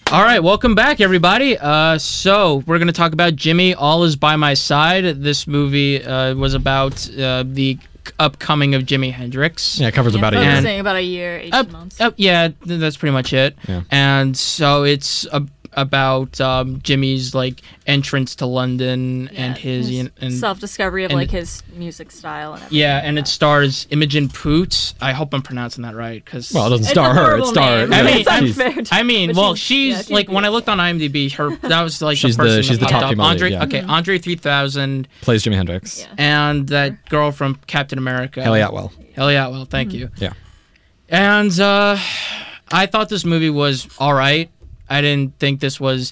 All right, welcome back, everybody. So we're going to talk about Jimmy, All Is By My Side. This movie was about the upcoming of Jimi Hendrix. Yeah, it covers about a year. Saying about a year, 18 months. Yeah, that's pretty much it. Yeah. And so it's about Jimmy's like entrance to London and his self-discovery of like his music style and everything. Yeah, and it stars Imogen Poots. I hope I'm pronouncing that right, because well, it doesn't star her. It stars. She's like when I looked on IMDb, that was like she's the person. She's the top female. Andre, Andre 3000 plays Jimi Hendrix, and that girl from Captain America, Haley Atwell. Thank you. Yeah, and I thought this movie was all right. I didn't think this was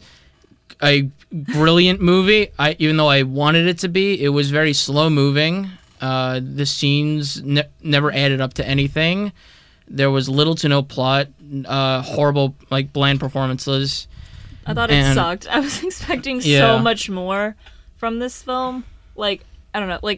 a brilliant movie. Even though I wanted it to be, it was very slow moving. The scenes never added up to anything. There was little to no plot. Horrible, like bland performances. I thought it sucked. I was expecting so much more from this film. Like, I don't know. Like,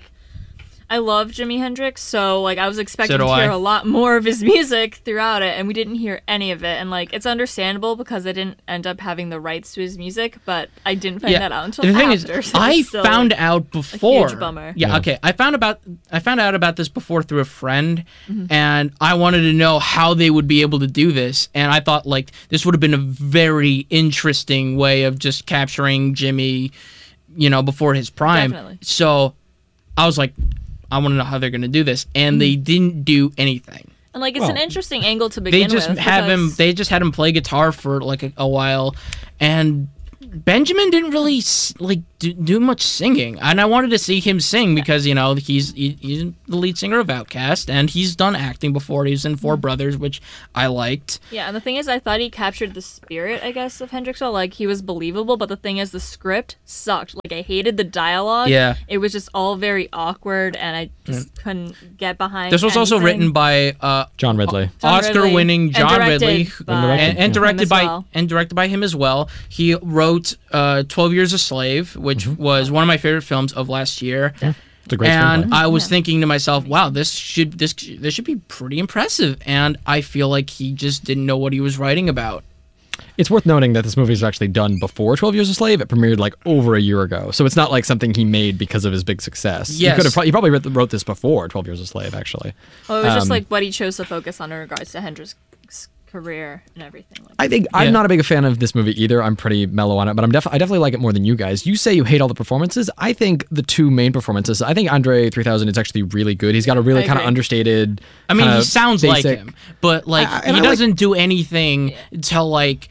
I love Jimi Hendrix, so like I was expecting to hear a lot more of his music throughout it, and we didn't hear any of it. And like it's understandable because I didn't end up having the rights to his music, but I didn't find that out until the thing after. Is, I found out before. A huge bummer. Yeah, okay. I found out about this before through a friend, and I wanted to know how they would be able to do this, and I thought like this would have been a very interesting way of just capturing Jimmy, before his prime. Definitely. So I was like, I want to know how they're going to do this, and they didn't do anything. And like it's an interesting angle to begin with. They just had him play guitar for like a while, and Benjamin didn't really like do much singing, and I wanted to see him sing because he's the lead singer of Outkast, and he's done acting before. He was in Four Brothers, which I liked. Yeah, and the thing is, I thought he captured the spirit, I guess, of Hendrix. Like he was believable, but the thing is, the script sucked. Like I hated the dialogue. Yeah, it was just all very awkward, and I just couldn't get behind. This was also written by John Ridley, Oscar-winning John Ridley, and directed by him as well. He wrote 12 Years a Slave, which was one of my favorite films of last year. Yeah. It's a great and I was thinking to myself, wow, this should be pretty impressive. And I feel like he just didn't know what he was writing about. It's worth noting that this movie was actually done before 12 Years a Slave. It premiered like over a year ago. So it's not like something he made because of his big success. Yes. He probably wrote this before 12 Years a Slave, actually. Well, it was just like what he chose to focus on in regards to Hendrix's career and everything. I think I'm not a big fan of this movie either. I'm pretty mellow on it, but I definitely like it more than you guys. You say you hate all the performances. I think the two main perperformances. I think Andre 3000 is actually really good. He's got a really kind of understated. I mean, he sounds like him, but like he doesn't do anything to like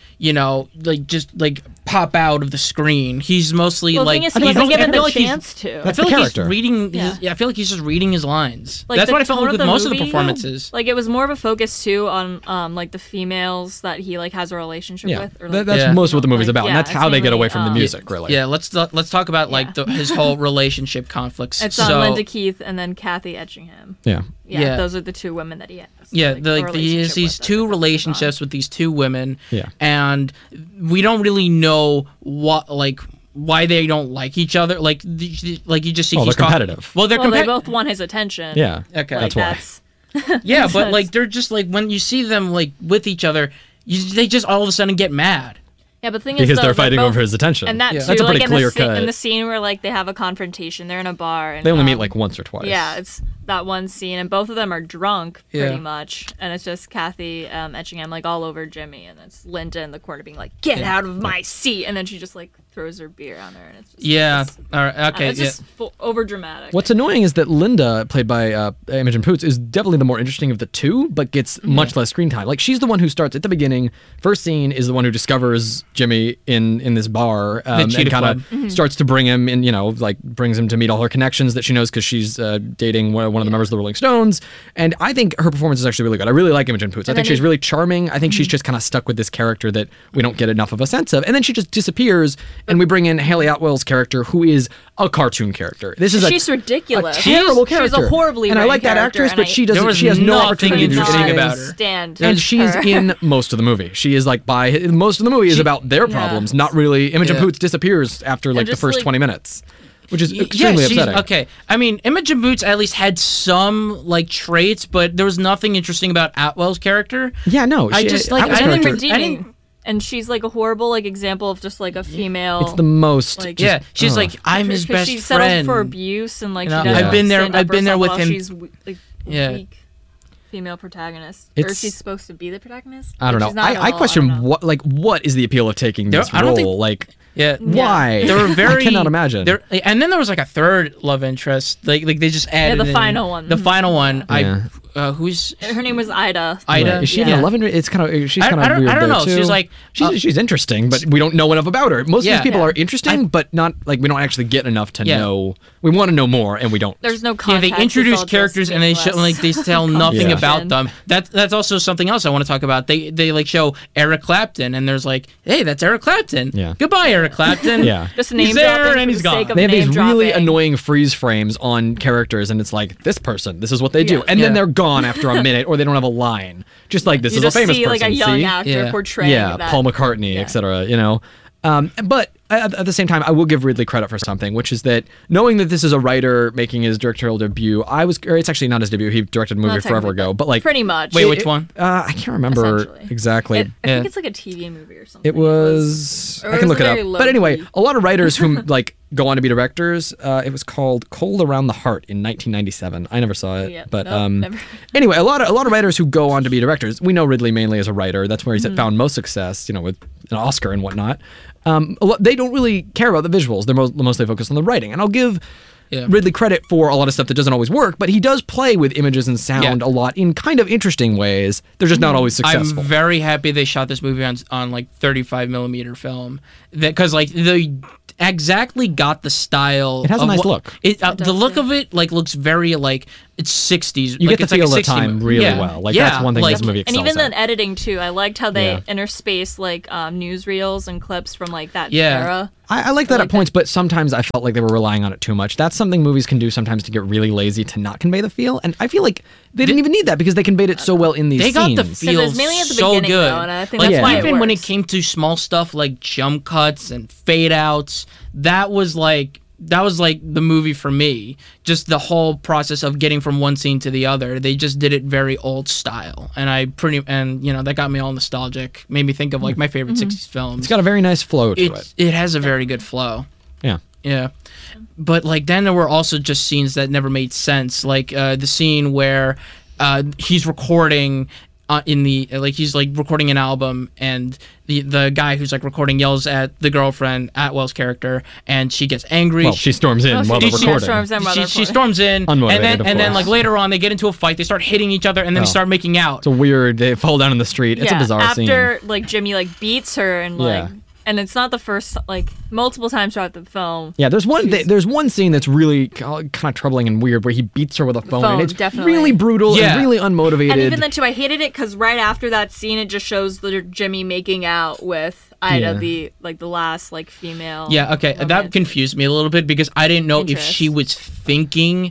just pop out of the screen. He's mostly like he doesn't get the chance to. That's the character. I feel like he's just reading his lines. Like that's what I felt like with most of the performances. Like it was more of a focus too on like the females that he like has a relationship with. Or, like, that's most of what the movie's about, and that's how they get away from the music, really. Yeah, let's talk about like his whole relationship conflicts. It's Linda Keith and then Kathy Etchingham. Yeah, those are the two women that he has. Yeah, he has these two relationships with these two women. Yeah, and we don't really know why they don't like each other. Like you just see they're competitive. They both want his attention. Yeah, okay, like, that's why. Yeah, but like they're just like when you see them like with each other, they just all of a sudden get mad. Yeah, but the thing because is, they're fighting over his attention, and that too, that's a pretty like clear cut. In the scene where like they have a confrontation, they're in a bar, and they only meet like once or twice. Yeah, it's that one scene, and both of them are drunk pretty much, and it's just Kathy Etchingham like all over Jimmy, and it's Linda in the corner being like, "Get out of my seat," and then she just like throws her beer on her, and it's just all right, okay, it's just over dramatic. What's annoying is that Linda, played by Imogen Poots, is definitely the more interesting of the two, but gets much less screen time. Like she's the one who starts at the beginning. First scene is the one who discovers Jimmy in this bar and kind of starts to bring him in, like brings him to meet all her connections that she knows because she's dating one of the members of the Rolling Stones. And I think her performance is actually really good. I really like Imogen Poots. I think she's really charming. I think she's just kind of stuck with this character that we don't get enough of a sense of. And then she just disappears, and we bring in Haley Atwell's character, who is a cartoon character. She's ridiculous. A terrible character. She's a horribly and I like that actress, but she has no opportunity to do anything about her. And she's in most of the movie. She is like most of the movie is about their problems, not really. Imogen Poots disappears after like the first 20 minutes. Which is extremely upsetting. Okay, I mean, Imogen Poots at least had some like traits, but there was nothing interesting about Atwell's character. Yeah, no, I didn't and she's like a horrible like example of just like a female. It's the most. Like, she's like, I'm his best she friend. settled for abuse and like You know, she doesn't I've been there. stand up I've been for there with herself him. She's like weak female protagonist, or she's supposed to be the protagonist. I don't know. She's not I question what is the appeal of taking this I don't role? think- Like, Yeah. why? They were very. I cannot imagine. And then there was like a third love interest. Like they just added. the final one. The final one. Yeah. Who's Her name was Ida. Ida? Right. Is she even a love interest? It's kind of she's kind of weird. I don't know. Too. She's like she's interesting, but we don't know enough about her. Most of these people are interesting, but not like we don't actually get enough to know. We want to know more, and we don't. There's no context. Yeah, they introduce characters and they show like they tell nothing about them. That's also something else I want to talk about. They like show Eric Clapton, and there's like, hey, that's Eric Clapton. Yeah. Goodbye, Eric Clapton. Yeah. Just name he's there dropping and he's for the sake gone. of They have these name really dropping. annoying freeze frames on characters, and it's like this person, this is what they do, and then they're gone after a minute, or they don't have a line. Just like this You is a just famous see person. like a young see? actor portraying that. Paul McCartney, etc. You know, but at the same time, I will give Ridley credit for something, which is that knowing that this is a writer making his directorial debut, it's actually not his debut. He directed a movie forever ago, but like pretty much. Wait, which one? I can't remember Essentially. exactly. I think it's like a TV movie or something. It was. I can look it up. But anyway, a lot of writers who like go on to be directors. It was called Cold Around the Heart in 1997. I never saw it, but never. Anyway, a lot of writers who go on to be directors. We know Ridley mainly as a writer. That's where he's found most success. You know, with an Oscar and whatnot. They don't really care about the visuals. They're mostly focused on the writing. And I'll give Ridley credit for a lot of stuff that doesn't always work, but he does play with images and sound a lot in kind of interesting ways. They're just not always successful. I'm very happy they shot this movie on like 35 millimeter film, because like they exactly got the style. It has a nice look. The look of it like looks very like it's 60s. You like, get the it's like feel a of the 60s time movie. really well. Like that's one thing this movie And excels even at. the editing too. I liked how they interspace like newsreels and clips from like that Yeah. era. I like that at points, but sometimes I felt like they were relying on it too much. That's something movies can do sometimes to get really lazy to not convey the feel, and I feel like they didn't even need that because they conveyed it so well in these They scenes. got the feel it's mainly at the so beginning, good. though, and I think Like, that's why it even when it works. came to small stuff like jump cuts and fade outs, that was like the movie for me. Just the whole process of getting from one scene to the other. They just did it very old style, and that got me all nostalgic. Made me think of like my favorite 60s films. It's got a very nice flow to it. It has a very good flow. Yeah. Yeah. But like then there were also just scenes that never made sense. Like the scene where he's recording he's like recording an album, and the guy who's like recording yells at the girlfriend, Atwell's character, and she gets angry. Well, she storms in while they're recording. She storms in, Unmotivated, and then like later on they get into a fight. They start hitting each other, and then they start making out. It's a weird. They fall down in the street. It's a bizarre scene. After like Jimmy like beats her and like. And it's not the first, like, multiple times throughout the film. Yeah, there's one scene that's really kind of troubling and weird where he beats her with a phone and it's definitely. really brutal and really unmotivated. And even then, too, I hated it because right after that scene, it just shows Jimmy making out with Ida, the last, like, female. Yeah, okay, that confused me a little bit because I didn't know if she was thinking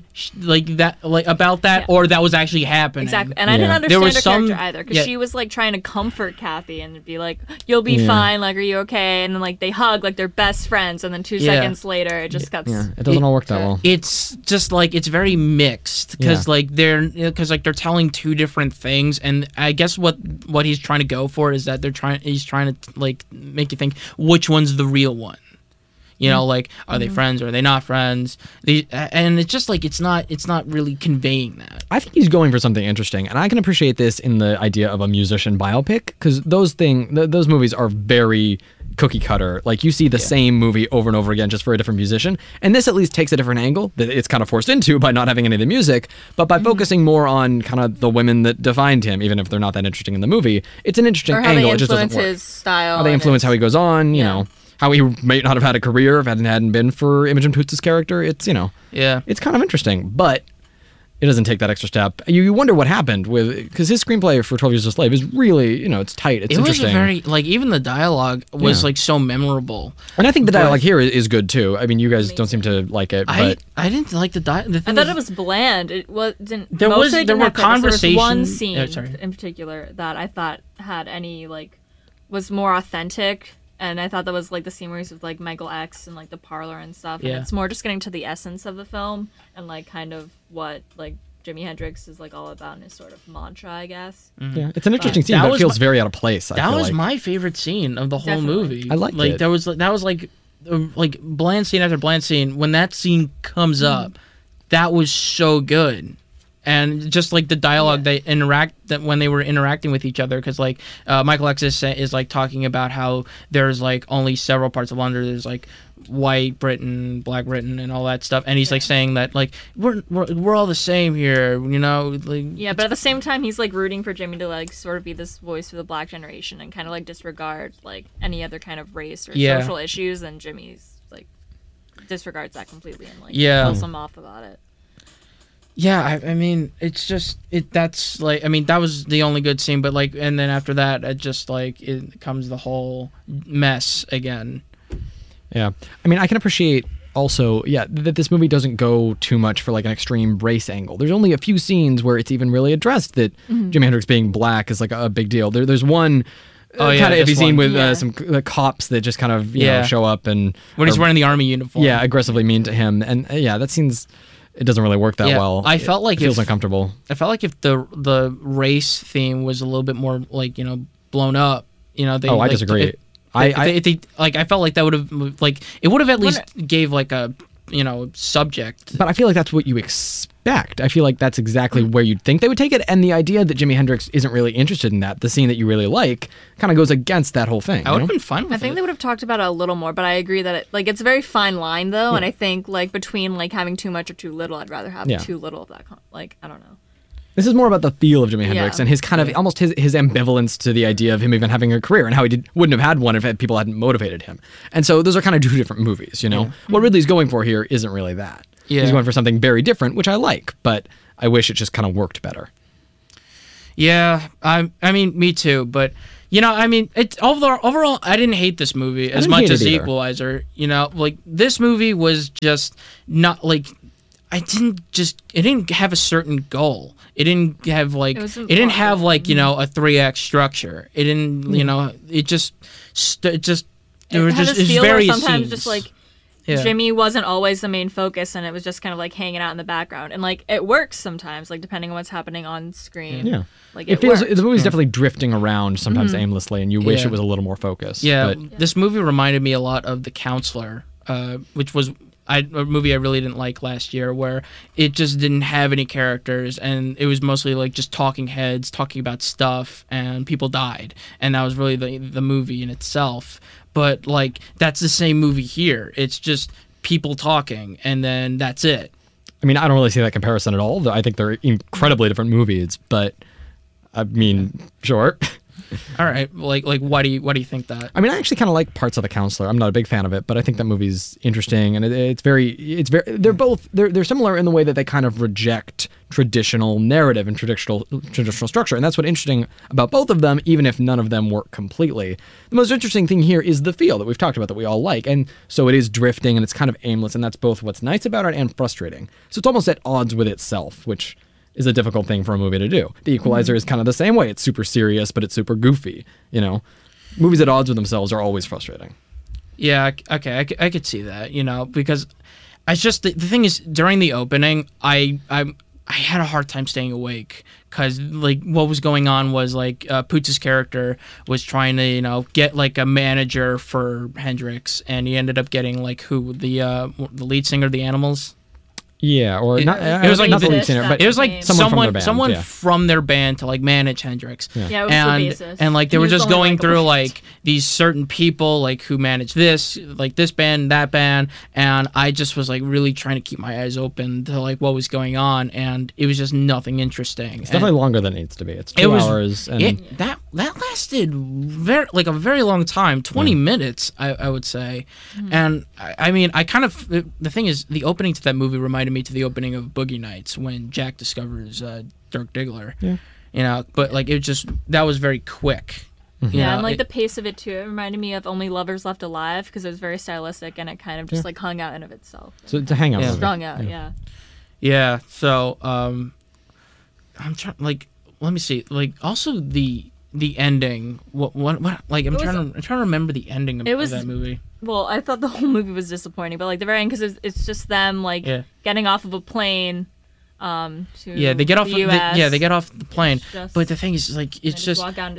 about that or that was actually happening. Exactly, and I didn't understand her character either because she was, like, trying to comfort Kathy and be like, you'll be fine, like, are you okay? And then like they hug like they're best friends, and then 2 seconds later it just cuts. Yeah, it doesn't all work that well. It's just like it's very mixed because like they're telling two different things, and I guess what he's trying to go for is that he's trying to like make you think which one's the real one. You know, like are they friends or are they not friends? And it's just like it's not really conveying that. I think he's going for something interesting, and I can appreciate this in the idea of a musician biopic because those movies are very cookie cutter. Like you see the same movie over and over again just for a different musician, and this at least takes a different angle that it's kind of forced into by not having any of the music, but by focusing more on kind of the women that defined him, even if they're not that interesting in the movie. It's an interesting angle. It just doesn't work. His style. How they influence how he goes on. You know. How he may not have had a career if it hadn't been for Imogen Poots' character. It's, it's kind of interesting, but it doesn't take that extra step. You wonder what happened because his screenplay for 12 Years a Slave is really, it's tight. It's interesting. It was very, like, even the dialogue was, like, so memorable. And I think the dialogue here is good, too. I mean, you guys don't seem to like it, but... I didn't like the dialogue. I thought it was bland. It wasn't... There were conversations... There was one scene in particular that I thought had was more authentic. And I thought that was, like, the scene where he's with, like, Michael X and, like, the parlor and stuff. And it's more just getting to the essence of the film and, like, kind of what, like, Jimi Hendrix is like all about in his sort of mantra, I guess. Mm-hmm. Yeah, it's an interesting scene, but it feels very out of place. That was my favorite scene of the whole movie. I liked it. That was like bland scene after bland scene. When that scene comes up, that was so good. And just like the dialogue that when they were interacting with each other, because like Michael Alexis is like talking about how there's like only several parts of London. There's like white Britain, black Britain, and all that stuff. And he's like saying that like we're all the same here, you know. Like, yeah, but at the same time, he's like rooting for Jimmy to like sort of be this voice for the black generation and kind of like disregard like any other kind of race or social issues. And Jimmy's like disregards that completely and like pulls him off about it. Yeah, I mean, it's just that's like, I mean, that was the only good scene, but like, and then after that, it just like it comes the whole mess again. Yeah, I mean, I can appreciate also, that this movie doesn't go too much for like an extreme race angle. There's only a few scenes where it's even really addressed that Jimi Hendrix being black is like a big deal. There's one. Kind of iffy scene with some cops that just kind of you know show up and when he's wearing the army uniform. Yeah, aggressively mean to him, and that scene's. It doesn't really work that well. I felt like it feels uncomfortable. I felt like if the race theme was a little bit more like, you know, blown up, you know, I disagree. I felt like that would have like it would have at least gave like a, you know, subject. But I feel like that's what you expect. I feel like that's exactly where you'd think they would take it, and the idea that Jimi Hendrix isn't really interested in that, the scene that you really like, kind of goes against that whole thing. I would have been fine with it. I think they would have talked about it a little more, but I agree that it's a very fine line though, and I think like between like having too much or too little, I'd rather have too little of that. Like I don't know. This is more about the feel of Jimi Hendrix and his kind of almost his ambivalence to the idea of him even having a career and how he wouldn't have had one if people hadn't motivated him. And so those are kind of two different movies, you know? Yeah. What Ridley's going for here isn't really that. Yeah. He's going for something very different, which I like, but I wish it just kind of worked better. Yeah, I mean, me too, but... You know, I mean, it's overall, I didn't hate this movie as much as The Equalizer. You know, like, this movie was just not, like... it didn't have a certain goal. It didn't have like you know, a 3-act structure. It didn't, you know, it was various sometimes scenes. Just like Jimmy wasn't always the main focus, and it was just kind of like hanging out in the background. And like it works sometimes, like depending on what's happening on screen. Yeah, like it feels the movie's definitely drifting around sometimes aimlessly, and you wish it was a little more focused. Yeah, this movie reminded me a lot of The Counselor, which was. A movie I really didn't like last year, where it just didn't have any characters, and it was mostly like just talking heads talking about stuff, and people died, and that was really the movie in itself. But like that's the same movie here. It's just people talking, and then that's it. I mean, I don't really see that comparison at all. I think they're incredibly different movies, but I mean, sure. All right, like why do you think that? I mean, I actually kind of like parts of The Counselor. I'm not a big fan of it, but I think that movie's interesting, and it's very. They're similar in the way that they kind of reject traditional narrative and traditional structure, and that's what's interesting about both of them, even if none of them work completely. The most interesting thing here is the feel that we've talked about that we all like, and so it is drifting and it's kind of aimless, and that's both what's nice about it and frustrating. So it's almost at odds with itself, which is a difficult thing for a movie to do. The Equalizer is kind of the same way. It's super serious, but it's super goofy, you know? Movies at odds with themselves are always frustrating. Yeah, okay, I could see that, you know, because I just, the thing is, during the opening, I had a hard time staying awake, because, like, what was going on was, like, Poots' character was trying to, you know, get, like, a manager for Hendrix, and he ended up getting, like, the lead singer of the Animals? Yeah, or it was like not the lead singer, but it was like someone from their band to like manage Hendrix. Yeah, it was the bassist. And like they were just going through like these certain people like who manage this, like this band, that band, and I just was like really trying to keep my eyes open to like what was going on, and it was just nothing interesting. It's definitely longer than it needs to be. It's 2 hours, and that lasted a very long time, 20 minutes, I would say. And I mean, I kind of the thing is the opening to that movie reminded me to the opening of Boogie Nights when Jack discovers Dirk Diggler. Yeah. You know, but like that was very quick. Mm-hmm. Yeah, and like the pace of it too. It reminded me of Only Lovers Left Alive because it was very stylistic and it kind of just like hung out in of itself. So it's a hangout movie. Strung out, yeah. Yeah. So I'm trying let me see. Like also the ending. What like I'm trying to remember the ending of that movie. Well, I thought the whole movie was disappointing, but like the very end, because it's just them like getting off of a plane, To they get off. the US. They get off the plane. But the thing is, like, it's just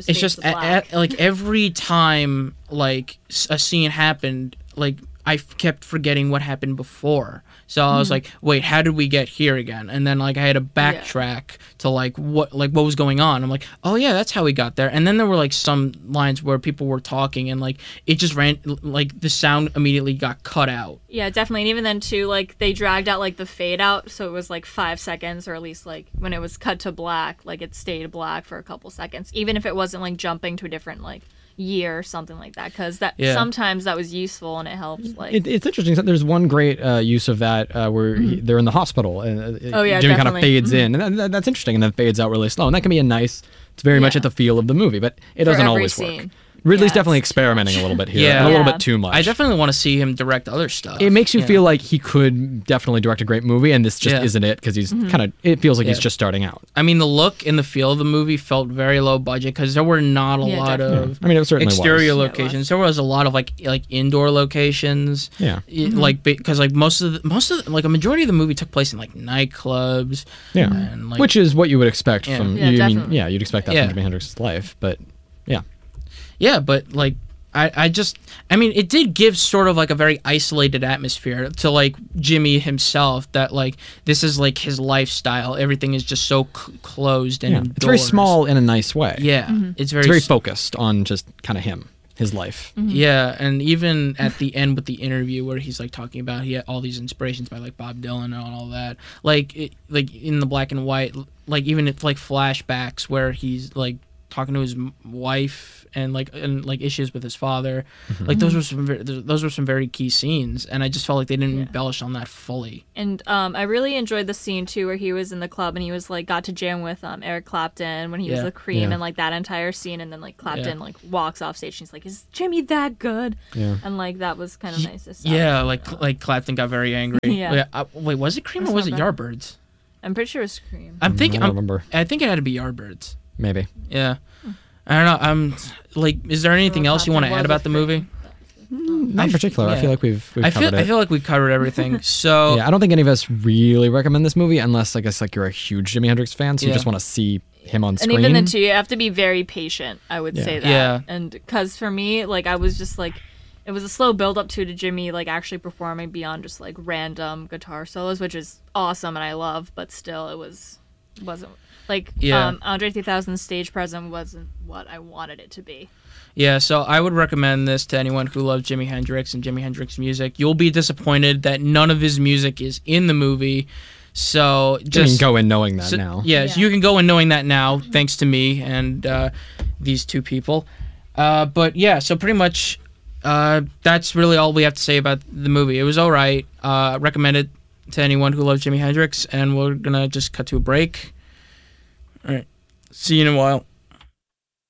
like every time like a scene happened, like I kept forgetting what happened before. So I was like, wait, how did we get here again? And then like I had to backtrack to like what was going on. I'm like, oh yeah, that's how we got there. And then there were like some lines where people were talking and like it just ran, like the sound immediately got cut out. Yeah, definitely. And even then too, like they dragged out like the fade out, so it was like 5 seconds, or at least like when it was cut to black, like it stayed black for a couple seconds, even if it wasn't like jumping to a different like year or something like that, because sometimes that was useful and it helps. Like it's interesting. There's one great use of that where they're in the hospital and Jimmy kind of fades in, and that's interesting, and then fades out really slow, and that can be a nice. It's very much at the feel of the movie, but it doesn't always work. Ridley's definitely experimenting a little bit here, and a little bit too much. I definitely want to see him direct other stuff. It makes you feel like he could definitely direct a great movie, and this just isn't it, because he's it feels like he's just starting out. I mean, the look and the feel of the movie felt very low budget, because there were not a lot of I mean, it certainly exterior locations. There was a lot of like indoor locations. Yeah. Like, because like most of the, like a majority of the movie took place in like nightclubs. Yeah. And, like, which is what you would expect from, you'd expect that from Jimi Hendrix's life, but yeah. Yeah, but like I mean, it did give sort of like a very isolated atmosphere to like Jimmy himself, that like this is like his lifestyle. Everything is just so closed and indoors. It's very small in a nice way. Yeah, it's very focused on just kind of him, his life. Yeah, and even at the end with the interview where he's like talking about he had all these inspirations by like Bob Dylan and all that, like like in the black and white, like even it's like flashbacks where he's like talking to his wife and like issues with his father, like those were some very key scenes, and I just felt like they didn't embellish on that fully. And I really enjoyed the scene too where he was in the club and he was like got to jam with Eric Clapton when he was the Cream, and like that entire scene, and then like Clapton like walks off stage and he's like, "Is Jimmy that good?" And like that was kind of nice to see. Yeah, like Clapton got very angry. Wait, was it Cream or was it Yardbirds? I'm pretty sure it was Cream. I'm thinking. I don't remember. I think it had to be Yardbirds. Maybe. Yeah. I don't know. Like, is there anything else you want to add about the movie? Not in particular. I feel like we've covered it. I feel like we covered everything. So yeah, I don't think any of us really recommend this movie unless, I guess, like you're a huge Jimi Hendrix fan, so you just want to see him on screen. And even then, too, you have to be very patient. I would say that. Yeah. And because for me, like, I was just like, it was a slow build up to Jimmy like actually performing beyond just like random guitar solos, which is awesome and I love, but still, it wasn't. Like, Andre 3000's stage presence wasn't what I wanted it to be. Yeah, so I would recommend this to anyone who loves Jimi Hendrix and Jimi Hendrix music. You'll be disappointed that none of his music is in the movie. So just you can go in knowing that now. Yes, you can go in knowing that now, thanks to me and these two people. But yeah, so pretty much that's really all we have to say about the movie. It was all right. Recommend it to anyone who loves Jimi Hendrix, and we're going to just cut to a break. All right. See you in a while.